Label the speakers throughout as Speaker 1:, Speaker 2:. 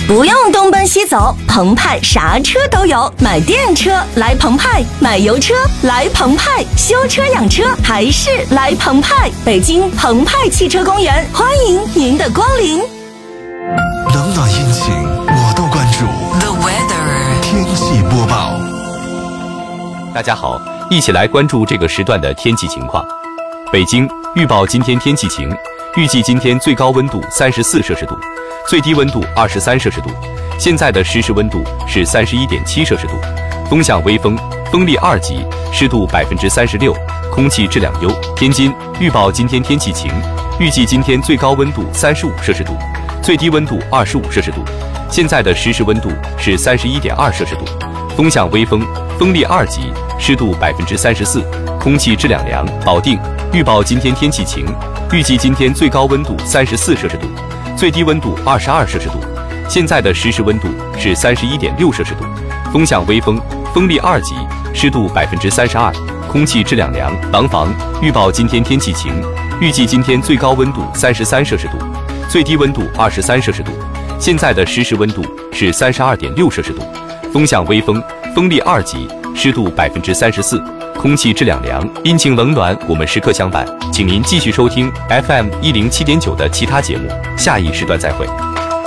Speaker 1: 不用东奔西走，澎湃啥车都有，买电车来澎湃，买油车来澎湃，修车养车还是来澎湃。北京澎湃汽车公园，欢迎您的光临。
Speaker 2: 冷暖阴晴我都关注。
Speaker 3: The weather
Speaker 2: 天气播报。
Speaker 4: 大家好，一起来关注这个时段的天气情况。北京预报今天天气晴，预计今天最高温度34摄氏度，最低温度23摄氏度。现在的实时温度是31.7摄氏度，风向微风，风力2级，湿度36%，空气质量优。天津预报今天天气晴，预计今天最高温度35摄氏度，最低温度25摄氏度。现在的实时温度是31.2摄氏度，风向微风，风力2级，湿度34%，空气质量良。保定预报今天天气晴，预计今天最高温度34摄氏度，最低温度22摄氏度。现在的实时温度是31.6摄氏度，风向微风，风力2级，湿度32%，空气质量良。廊坊预报今天天气晴，预计今天最高温度33摄氏度，最低温度23摄氏度。现在的实时温度是32.6摄氏度，风向微风，风力2级，湿度34%，空气质量良。阴晴冷暖，我们时刻相伴，请您继续收听 FM 107.9的其他节目，下一时段再会。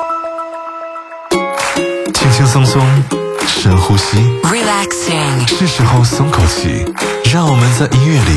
Speaker 2: 轻轻松松，深呼吸
Speaker 3: relaxing
Speaker 2: 是时候松口气，让我们在音乐里